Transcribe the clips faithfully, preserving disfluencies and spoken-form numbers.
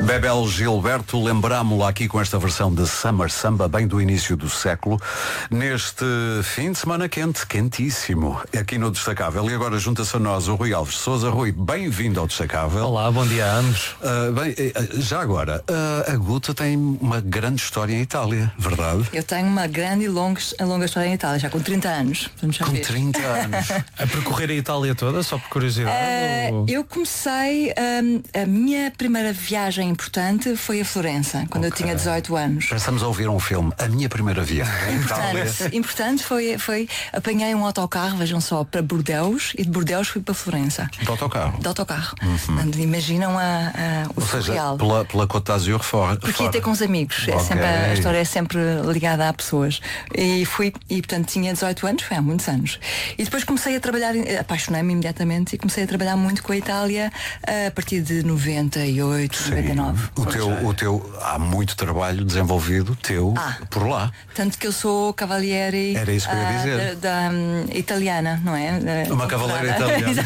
Bebel Gilberto, lembrámo-la aqui com esta versão de Summer Samba, bem do início do século, neste fim de semana quente, quentíssimo, aqui no Destacável. E agora junta-se a nós o Rui Alves de Sousa. Rui, bem-vindo ao Destacável. Olá, bom dia a ambos. Uh, bem, já agora, uh, a Guta tem uma grande história em Itália, verdade? Eu tenho uma grande e longa, longa história em Itália, já com trinta anos. Já com ver. trinta anos. A percorrer a Itália toda, só por curiosidade? Uh, ou... Eu comecei, um, a minha primeira viagem importante foi a Florença, quando okay. eu tinha dezoito anos. Estamos a ouvir um filme, A Minha Primeira Viagem. Importante, importante foi, foi, apanhei um autocarro, vejam só, para Bordeaux, e de Bordeaux fui para Florença. De autocarro? De autocarro. Uhum. Imaginam a, a, o Ou surreal. seja, pela, pela Côte d'Azur fora. Porque ia ter com os amigos. É okay. sempre, a história é sempre ligada a pessoas. E fui, e portanto tinha dezoito anos, foi há muitos anos. E depois comecei a trabalhar, apaixonei-me imediatamente e comecei a trabalhar muito com a Itália a partir de noventa e oito, Sim. noventa e nove. O teu, o teu, há muito trabalho desenvolvido teu ah, por lá. Tanto que eu sou cavaliere. Era isso que eu ia dizer. Uh, da, da um, italiana, não é? Uma cavaleira italiana.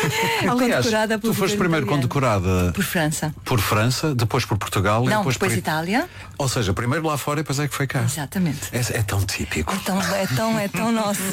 Aliás, tu foste primeiro italiano. Condecorada por França. Por França, depois por Portugal. Não, e depois, depois por... Itália. Ou seja, primeiro lá fora e depois é que foi cá. Exatamente. É, é tão típico. É tão, é tão, é tão nosso.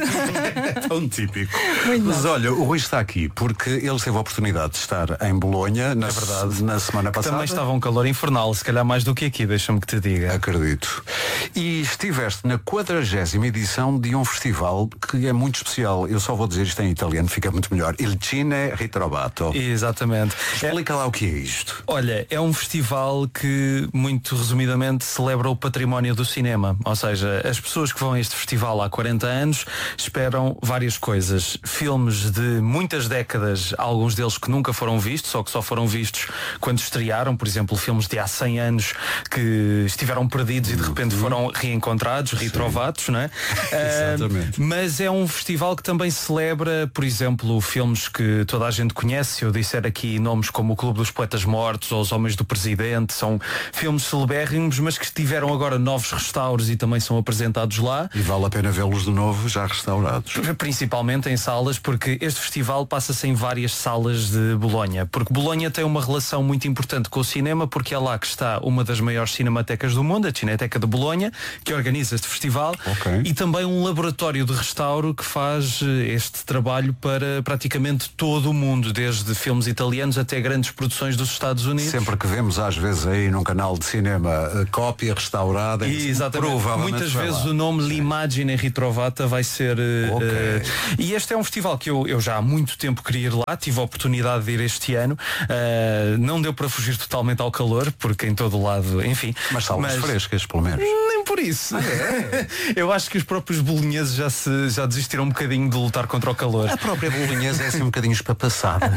É tão típico. Muito Mas nosso. olha, o Rui está aqui porque ele teve a oportunidade de estar em Bolonha na, é verdade. na semana passada. Também estava um calor infernal, se calhar mais do que aqui, deixa-me que te diga. Acredito. E estiveste na quadragésima edição de um festival que é muito especial. Eu só vou dizer isto em italiano, fica muito melhor. Il Cine Ritrovato. Exatamente. Explica é... lá o que é isto. Olha, é um festival que, muito resumidamente, celebra o património do cinema. Ou seja, as pessoas que vão a este festival há quarenta anos esperam várias coisas. Filmes de muitas décadas, alguns deles que nunca foram vistos, ou que só foram vistos quando estrearam. Por exemplo, filmes de há cem anos que estiveram perdidos e de repente foram reencontrados, retrovados, não é? Exatamente. Uh, mas é um festival que também celebra, por exemplo, filmes que toda a gente conhece. Eu disser aqui nomes como O Clube dos Poetas Mortos ou Os Homens do Presidente. São filmes celebérrimos, mas que tiveram agora novos restauros e também são apresentados lá. E vale a pena vê-los de novo já restaurados. Principalmente em salas, porque este festival passa-se em várias salas de Bolonha. Porque Bolonha tem uma relação muito importante com o cinema, porque é lá que está uma das maiores cinematecas do mundo, a Cineteca de Bolonha, que organiza este festival. Okay. E também um laboratório de restauro que faz este trabalho para praticamente todo o mundo, desde filmes italianos até grandes produções dos Estados Unidos. Sempre que vemos às vezes aí num canal de cinema a cópia restaurada, e, exatamente. Muitas vezes lá. O nome L'Immagine Ritrovata vai ser okay. uh, e este é um festival que eu, eu já há muito tempo queria ir lá, tive a oportunidade de ir este ano, uh, não deu para fugir totalmente ao calor, porque em todo o lado, enfim. Mas salas mas... frescas, pelo menos. Nem por isso. Ah, é? Eu acho que os próprios bolonheses já, se, já desistiram um bocadinho de lutar contra o calor. A própria bolonhesa é assim um bocadinho espapassada.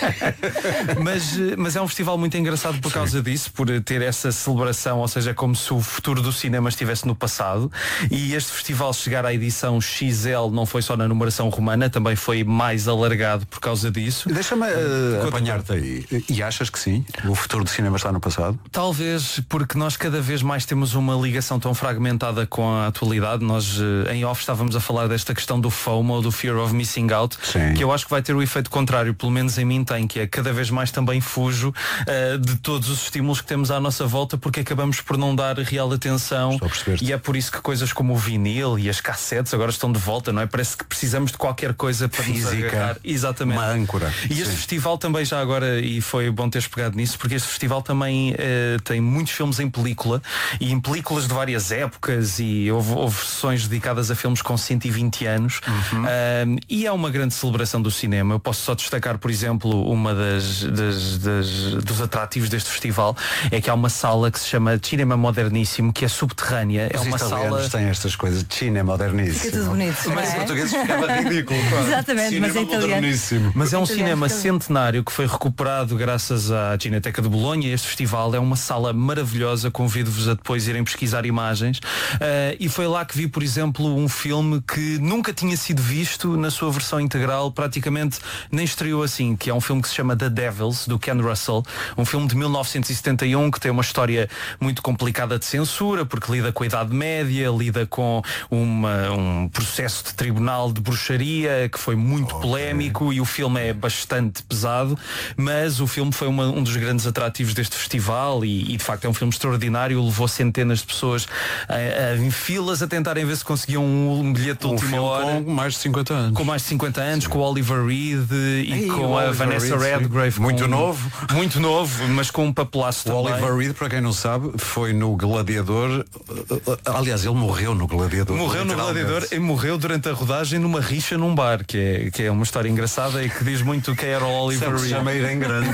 mas, mas é um festival muito engraçado por Sim. causa disso, por ter essa celebração, ou seja, como se o futuro do cinema estivesse no passado. E este festival chegar à edição X L não foi só na numeração romana, também foi mais alargado por causa disso. Deixa-me uh, apanhar-te aí. E achas que sim? O futuro do cinema está no passado? Talvez, porque nós cada vez mais temos uma ligação tão fragmentada com a atualidade. Nós uh, em off estávamos a falar desta questão do FOMO, ou do Fear of Missing Out, sim. que eu acho que vai ter o efeito contrário, pelo menos em mim tem, que é cada vez mais também fujo uh, de todos os estímulos que temos à nossa volta, porque acabamos por não dar real atenção. E é por isso que coisas como o vinil e as cassetes agora estão de volta, não é? Parece que precisamos de qualquer coisa para Física, nos agarrar. Exatamente. Uma âncora. E este Sim. festival também já agora, e foi bom teres pegado nisso, porque este festival também uh, tem muitos filmes em película, e em películas de várias épocas, e houve, houve sessões dedicadas a filmes com cento e vinte anos, uhum. uh, e é uma grande celebração do cinema. Eu posso só destacar, por exemplo, uma das, das, das dos atrativos deste festival, é que há uma sala que se chama Cinema Moderníssimo, que é subterrânea. Os é uma sala... têm estas coisas de cinema moderníssimo. Fica tudo bonito. Mas é? em português ficava ridículo. Claro. Exatamente, cinema mas em italiano. Mas é um italiano, cinema italiano. centenário que foi recuperado graças à Cineteca de Bolonha. Este festival é uma sala maravilhosa. Convido-vos a depois irem pesquisar imagens. imagens, uh, e foi lá que vi, por exemplo, um filme que nunca tinha sido visto na sua versão integral, praticamente nem estreou assim, que é um filme que se chama The Devils, do Ken Russell, um filme de mil novecentos e setenta e um que tem uma história muito complicada de censura, porque lida com a Idade Média, lida com uma, um processo de tribunal de bruxaria que foi muito okay. polémico, e o filme é bastante pesado, mas o filme foi uma, um dos grandes atrativos deste festival, e, e de facto é um filme extraordinário, levou centenas de pessoas a, a, em filas a tentarem ver se conseguiam um, um bilhete de um última hora. Com mais de cinquenta anos. Com mais de cinquenta anos, sim. com o Oliver Reed e Ei, com a Vanessa Reed, Redgrave. Muito com, novo. Muito novo, mas com um papelaço também. O Oliver Reed, para quem não sabe, foi no Gladiador. Aliás, ele morreu no Gladiador. Morreu no Gladiador e morreu durante a rodagem numa rixa num bar, que é, que é uma história engraçada e que diz muito quem era o Oliver Reed. Chama em grande.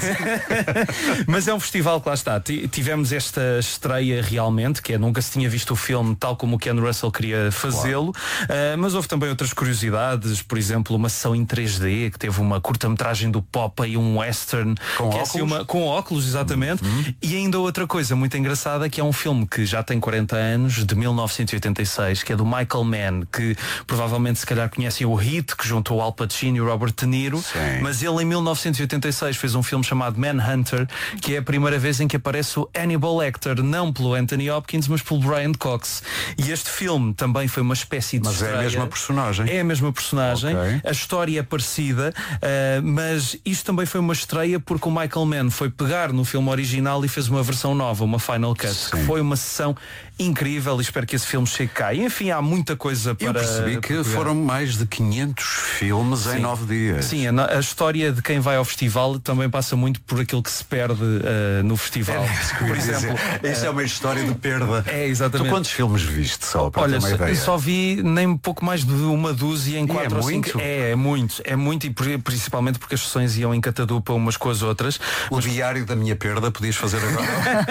Mas é um festival que lá está. Tivemos esta estreia realmente, que é nunca se tinha visto o filme tal como o Ken Russell queria fazê-lo, claro. uh, mas houve também outras curiosidades, por exemplo, uma sessão em três D que teve uma curta-metragem do Popeye e um western com que óculos, é assim uma, com óculos exatamente, uhum. e ainda outra coisa muito engraçada, que é um filme que já tem quarenta anos, de mil novecentos e oitenta e seis, que é do Michael Mann, que provavelmente se calhar conhecem o Hit, que juntou o Al Pacino e o Robert De Niro. Sim. Mas ele em mil novecentos e oitenta e seis fez um filme chamado Manhunter, que é a primeira vez em que aparece o Hannibal Lecter, não pelo Anthony Hopkins, mas pelo Brian Cox. E este filme também foi uma espécie de Mas estreia. é a mesma personagem. É a mesma personagem, okay. A história é parecida, uh, mas isto também foi uma estreia porque o Michael Mann foi pegar no filme original e fez uma versão nova, uma Final Cut, Sim. que foi uma sessão incrível, e espero que esse filme chegue cá. E, enfim, há muita coisa para... Eu percebi que para foram mais de quinhentos filmes Sim. em nove dias. Sim, a, a história de quem vai ao festival também passa muito por aquilo que se perde uh, no festival. É, por exemplo, isso uh, é uma história de perda. É, exatamente. Tu quantos filmes viste, só para Olha, ter uma ideia? Só vi nem um pouco mais de uma dúzia em quatro é ou cinco. Muito? É, é muito, é muito, e principalmente porque as sessões iam em catadupa umas com as outras. O mas... diário da minha perda podias fazer agora.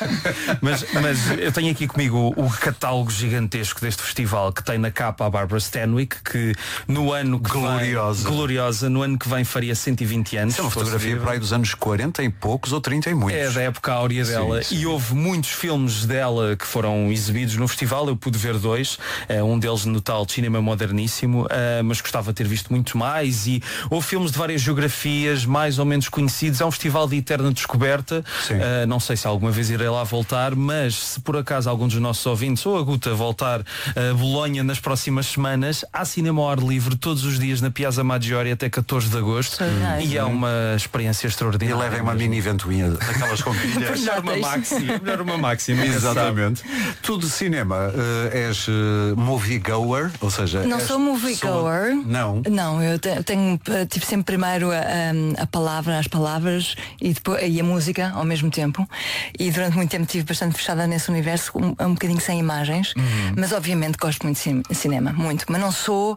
mas, mas eu tenho aqui comigo o, o catálogo gigantesco deste festival, que tem na capa a Barbara Stanwyck, que no ano que gloriosa. Vem, gloriosa, no ano que vem faria cento e vinte anos. Isso é uma fotografia para aí dos anos quarenta e poucos ou trinta e muitos. É da época áurea dela. Sim, sim. E houve muitos filmes dela que foram exibidos no festival. Eu pude ver dois, uh, um deles no tal Cinema Moderníssimo, uh, mas gostava de ter visto muito mais. E houve filmes de várias geografias mais ou menos conhecidos. É um festival de eterna descoberta. Uh, não sei se alguma vez irei lá voltar, mas se por acaso algum dos nossos ouvintes ou a Guta voltar a Bolonha nas próximas semanas, há cinema ao ar livre todos os dias na Piazza Maggiore até catorze de agosto. Hum. E é uma experiência extraordinária. E levem uma mini ventoinha daquelas com pilhas. melhor uma máxima. Melhor uma máxima. Exatamente. Tu de cinema uh, és uh, moviegoer, ou seja... Não és sou moviegoer. Sou... Não? Não, eu te, tenho tive sempre primeiro a, a palavra, as palavras e, depois, e a música ao mesmo tempo. E durante muito tempo estive bastante fechada nesse universo, um, um bocadinho sem imagens. Uhum. Mas obviamente gosto muito de cinema, muito. Mas não sou,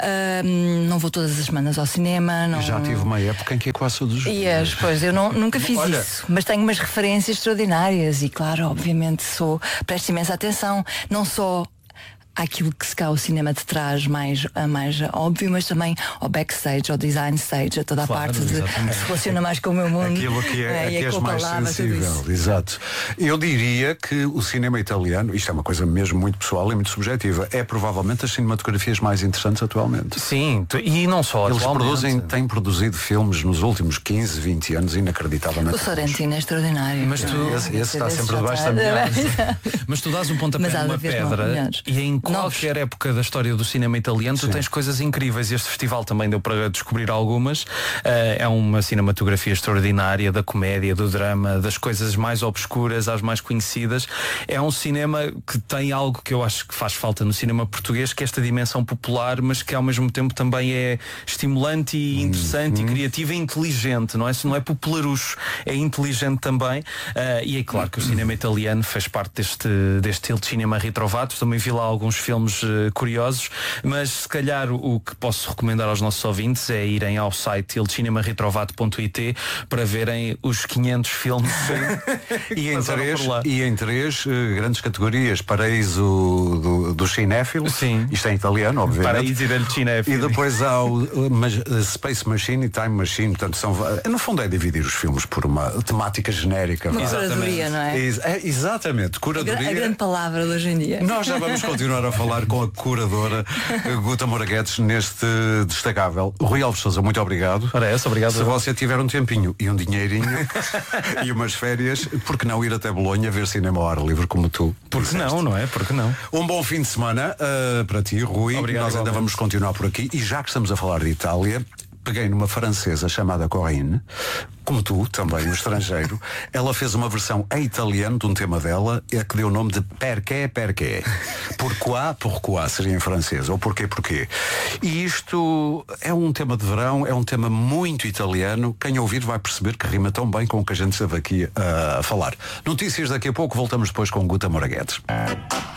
uh, não vou todas as semanas ao cinema. Não... Já tive uma época em que é quase todos os dias. Yes, pois, eu não, nunca fiz Olha... isso. Mas tenho umas referências extraordinárias e claro, obviamente sou, presto imensa atenção, não só àquilo que se cá o cinema te traz mais, mais óbvio, mas também ao backstage, ao design stage, a toda a claro, parte de, que se relaciona mais com o meu mundo. Aquilo que é, é, é que és mais palavra, sensível. Exato. Eu diria que o cinema italiano, isto é uma coisa mesmo muito pessoal e muito subjetiva, é provavelmente as cinematografias mais interessantes atualmente. Sim, e não só Eles atualmente. produzem, têm produzido filmes nos últimos quinze, vinte anos inacreditavelmente. O Sorrentino é extraordinário. Mas tu, esse, esse está sempre debaixo da minha. Mas tu dás um pontapé numa pedra e em qualquer Novos. época da história do cinema italiano tu Sim. tens coisas incríveis. Este festival também deu para descobrir algumas. Uh, é uma cinematografia extraordinária da comédia, do drama, das coisas mais obscuras às mais conhecidas. É um cinema que tem algo que eu acho que faz falta no cinema português, que é esta dimensão popular, mas que ao mesmo tempo também é estimulante e interessante hum, hum. e criativa e inteligente, não é? Se não é popularucho, é inteligente também. Uh, e é claro que o cinema italiano fez parte deste, deste estilo de cinema retrovato. Também vi lá alguns filmes uh, curiosos, mas se calhar o, o que posso recomendar aos nossos ouvintes é irem ao site il cinema retrovato ponto it para verem os quinhentos filmes e, em três, e em três uh, grandes categorias: Paraíso do, do Cinéfilo. Sim. Isto é em italiano, obviamente. Paraíso del Cinéfilo. E depois há o uh, Space Machine e Time Machine. Portanto, são, no fundo é dividir os filmes por uma temática genérica. Uma curadoria, não é? É, exatamente, curadoria. A grande palavra de hoje em dia. Nós já vamos continuar a falar com a curadora Guta Moraguetes neste destacável. Rui Alves Sousa, muito obrigado. Ora, essa, obrigado. Se você tiver um tempinho e um dinheirinho e umas férias, por que não ir até Bolonha ver cinema ao ar livre como tu? Porque não, não é? Porque não? Um bom fim de semana uh, para ti, Rui. Obrigado, Nós ainda igualmente. vamos continuar por aqui e já que estamos a falar de Itália, peguei numa francesa chamada Corinne, como tu, também, no estrangeiro. Ela fez uma versão em italiano de um tema dela, é que deu o nome de Perqué, Perqué. Pourquoi, pourquoi, seria em francês, ou porquê, porquê. E isto é um tema de verão, é um tema muito italiano. Quem ouvir vai perceber que rima tão bem com o que a gente esteve aqui uh, a falar. Notícias daqui a pouco, voltamos depois com Guta Moraguetes.